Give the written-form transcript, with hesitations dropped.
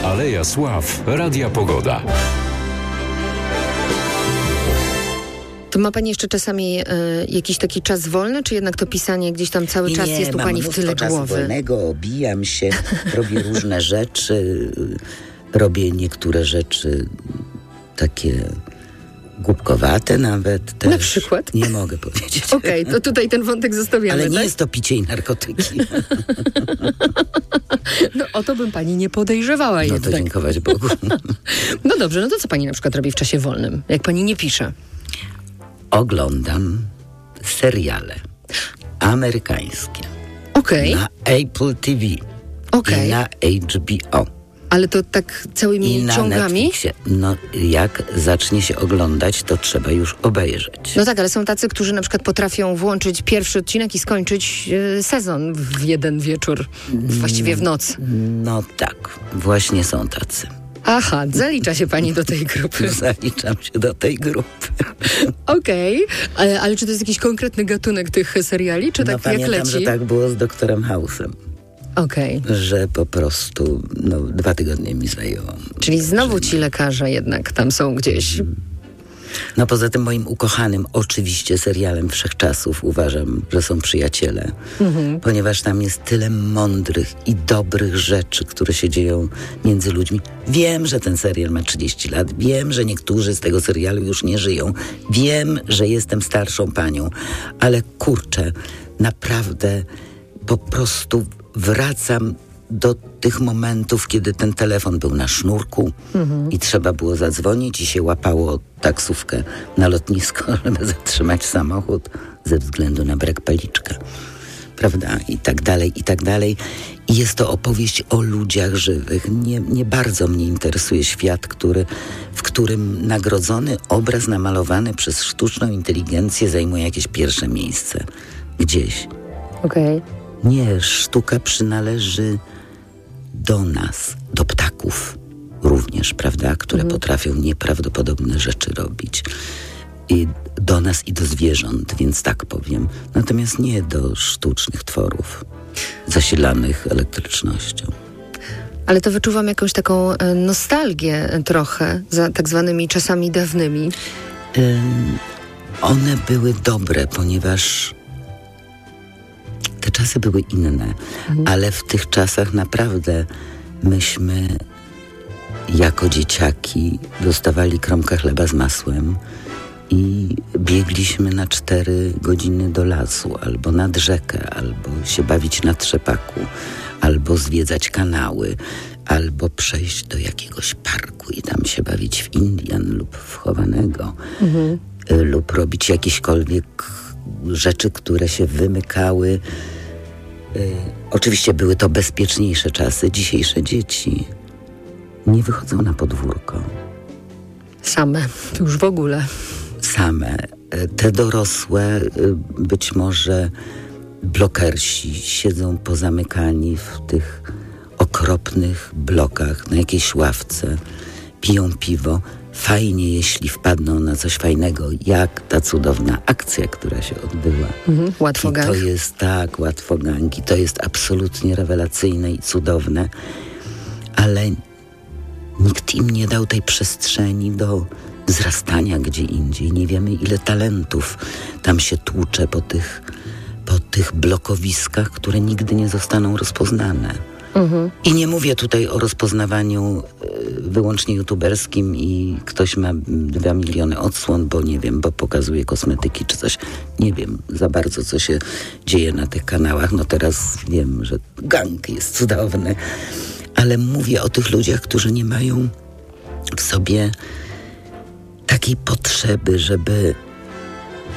Aleja Sław, Radia Pogoda. To ma pani jeszcze czasami jakiś taki czas wolny, czy jednak to pisanie gdzieś tam cały czas jest u pani w tyle czasu głowy? wolnego, obijam się, robię różne rzeczy, robię niektóre rzeczy takie głupkowate nawet też. Na przykład? Nie mogę powiedzieć. Okej, to tutaj ten wątek zostawiamy, Ale nie tak? jest to picie i narkotyki. No o to bym pani nie podejrzewała No jednak. to dziękować Bogu. No dobrze, no to co pani na przykład robi w czasie wolnym, jak pani nie pisze? Oglądam seriale amerykańskie Okej, na Apple TV okej. i na HBO Ale to tak i całymi na ciągami? Netflixie. No jak zacznie się oglądać, to trzeba już obejrzeć. No tak, ale są tacy, którzy na przykład potrafią włączyć pierwszy odcinek i skończyć sezon w jeden wieczór, właściwie w noc. No tak, właśnie są tacy. Aha, zalicza się pani do tej grupy. Zaliczam się do tej grupy. Okej, ale czy to jest jakiś konkretny gatunek tych seriali, czy tak jak Pamiętam, leci? że tak było z doktorem House'em, Okej, że po prostu 2 tygodnie mi zajęło. czyli znowu ci lekarze jednak tam są gdzieś. No poza tym moim ukochanym oczywiście serialem Wszechczasów uważam, że są Przyjaciele, ponieważ tam jest tyle mądrych i dobrych rzeczy, które się dzieją między ludźmi. Wiem, że ten serial ma 30 lat, wiem, że niektórzy z tego serialu już nie żyją, wiem, że jestem starszą panią, ale kurczę, naprawdę po prostu wracam do tych momentów, kiedy ten telefon był na sznurku i trzeba było zadzwonić i się łapało taksówkę na lotnisko, żeby zatrzymać samochód ze względu na brak paliczka. Prawda? I tak dalej, i tak dalej. I jest to opowieść o ludziach żywych. Nie bardzo mnie interesuje świat, w którym nagrodzony obraz namalowany przez sztuczną inteligencję zajmuje jakieś pierwsze miejsce. Gdzieś. Okej. Nie, sztuka przynależy do nas, do ptaków również, prawda, które potrafią nieprawdopodobne rzeczy robić. I do nas i do zwierząt, więc tak powiem. Natomiast nie do sztucznych tworów zasilanych elektrycznością. Ale to wyczuwam jakąś taką nostalgię trochę za tak zwanymi czasami dawnymi. One były dobre, ponieważ te czasy były inne, ale w tych czasach naprawdę myśmy jako dzieciaki dostawali kromkę chleba z masłem i biegliśmy na 4 godziny do lasu, albo nad rzekę, albo się bawić na trzepaku, albo zwiedzać kanały, albo przejść do jakiegoś parku i tam się bawić w Indian lub w chowanego, lub robić jakiekolwiek rzeczy, które się wymykały. Oczywiście były to bezpieczniejsze czasy. Dzisiejsze dzieci nie wychodzą na podwórko. Same, już w ogóle. Same. Te dorosłe, być może blokersi, siedzą pozamykani w tych okropnych blokach na jakiejś ławce, piją piwo. Fajnie, jeśli wpadną na coś fajnego, jak ta cudowna akcja, która się odbyła. Łatwogang. I to jest tak, łatwogangi. To jest absolutnie rewelacyjne i cudowne, ale nikt im nie dał tej przestrzeni do wzrastania gdzie indziej. Nie wiemy, ile talentów tam się tłucze po tych blokowiskach, które nigdy nie zostaną rozpoznane. I nie mówię tutaj o rozpoznawaniu wyłącznie youtuberskim i ktoś ma 2 miliony odsłon, bo nie wiem, bo pokazuje kosmetyki czy coś. Nie wiem za bardzo, co się dzieje na tych kanałach. No teraz wiem, że gang jest cudowny, ale mówię o tych ludziach, którzy nie mają w sobie takiej potrzeby, żeby